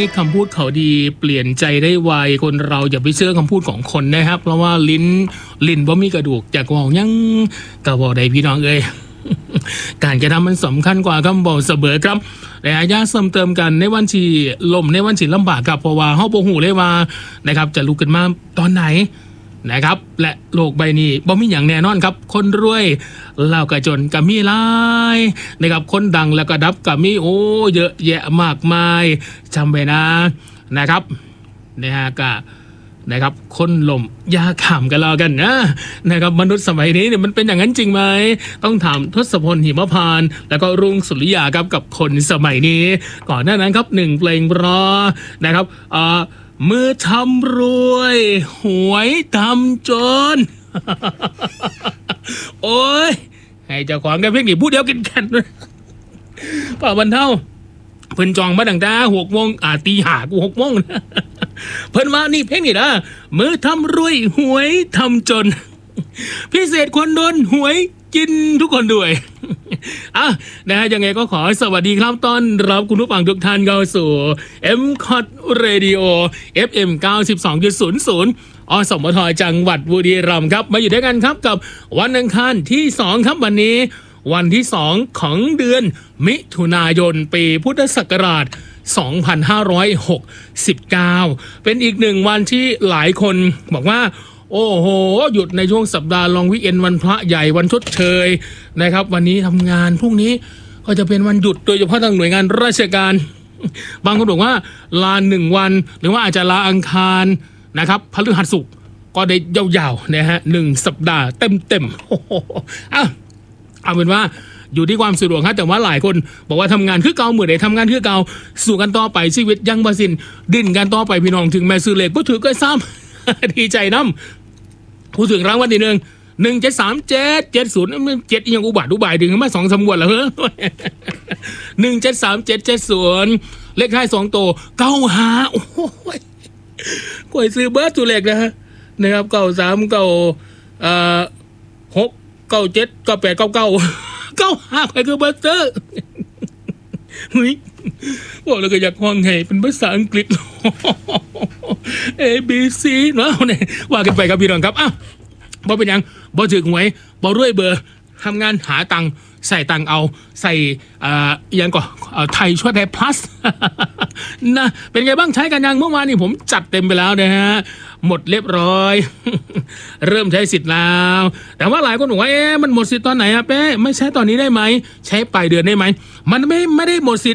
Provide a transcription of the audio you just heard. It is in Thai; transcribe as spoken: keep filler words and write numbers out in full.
คำพูดเขาดีเปลี่ยนใจได้ไวคนเราอย่าไปเชื่อคำพูดของคนนะครับเพราะว่าลิ้นลิ้นบ่มีกระดูกจากว่ายังกระบอกใดพี่น้องเอ้ย การกระทำมันสำคัญกว่าคำบอกเสมอครับแต่อาญาเสริมเติมกันในวันที่ลมในวันที่ลำบากครับเพราะว่าเฮาบ่ฮู้เลยว่านะครับจะลุกขึ้นมาตอนไหนนะครับและโลกใบนี้บ่มีอย่างแน่นอนครับคนรวยแล้วก็จนก็มีหลายนะครับคนดังแล้วก็ดับก็มีโอ้เยอะแยะมากมายจำไว้นะนะครับนะฮะก็นะครับคนหล่มยาขำกันแล้วกันนะนะครับมนุษย์สมัยนี้เนี่ยมันเป็นอย่างนั้นจริงไหมต้องถามทศพลหิมพานต์แล้วก็รุ่งสุริยาครับกับคนสมัยนี้ก่อนหน้านั้นครับหนึ่งเพลงเพราะนะครับอ่ามือทำรวยหวยทำจน โอ้ยให้เจ้าของกันเพียงนี่พูดเดียวกันกันป่าบรรเทาเพิ่นจองมาดังดาหกโมงอ่าตีหากูหกโมงนะเพิ่นมานี่เพลงนี่นะมือทำรวยหวยทำจนพิเศษคนโดนหวยกินทุกคนด้วยอ่ะนะฮะยังไงก็ขอสวัสดีครับต้อนรับคุณผู้ฟังทุกท่านเข้าสู่ เอ็ม ซี โอ ที Radio เอฟ เอ็ม เก้าสิบสองจุดศูนย์ศูนย์ อสมทจังหวัดบุรีรัมย์ครับมาอยู่ด้วยกันครับกับวันอังคารที่สองครับวันนี้วันที่สองของเดือนมิถุนายนปีพุทธศักราชสองพันห้าร้อยหกสิบเก้าเป็นอีกหนึ่งวันที่หลายคนบอกว่าโอ้โหหยุดในช่วงสัปดาห์ลองวิกเอนวันพระใหญ่วันชดเชยนะครับวันนี้ทำงานพรุ่งนี้ก็จะเป็นวันหยุดโดยเฉพาะทางหน่วยงานราชการบางคนบอกว่าลาหนึ่งวันหรือว่าอาจจะลาอังคารนะครับพฤหัสศุกร์ก็ได้ยาวๆนะฮะหนึ่งสัปดาห์เต็มๆโอ้โหอ่ะเอาเป็นว่าอยู่ที่ความสะดวกครับแต่ว่าหลายคนบอกว่าทำงานคือเก่าเหมือนได้ทำงานคือเก่าสู่กันต่อไปชีวิตยังบ่สิ้นดิ้นกันต่อไปพี่น้องถึงแม้ซื้อเลขก็ถือก็ซ้ำ ดีใจน้ำผู้ถึงรางวัลที่หนึ่งหนึ่งเจ็ดสามเจ็ดเจ็ดศูนย์เจ็ดยังอุบัติอุบายถึงมาสองสามวันแล้วเหรอหนึ่งเจ็ดสามเจ็ดเจ็ดศูนย์เลขท้ายสองตัวเก้าหาโอ้ยกล้วยซื้อเบิร์ดตัวเลขนะฮะนะครับเก้าสามเก้าเอ่อหกเก้าเจ็ดเก้าแปดเก้าเก้าเก้าห้าใครคือเบอร์เตอร์เฮ้ยบอกแล้วก็อยากห้องไงเป็นภาษาอังกฤษ A B C เนาะเนี่ยว่ากันไปครับพี่น้องครับอ่ะบ่เป็นยังบ่ถึงหวยบ่รวยเบอร์ทำงานหาตังค์ใส่ตังค์เอาใส่อ่าอย่างก่อนไทยช่วยไทย plus นะเป็นไงบ้างใช้กันยังเมื่อวานนี้ผมจัดเต็มไปแล้วนะฮะหมดเรียบร้อย เริ่มใช้สิทธิ์แล้วแต่ว่าหลายคนบอกว่าเอ๊ะมันหมดสิทธิ์ตอนไหนอะเป้ไม่ใช้ตอนนี้ได้ไหมใช้ปลายเดือนได้ไหมมันไม่ไม่ได้หมดสิทธิ์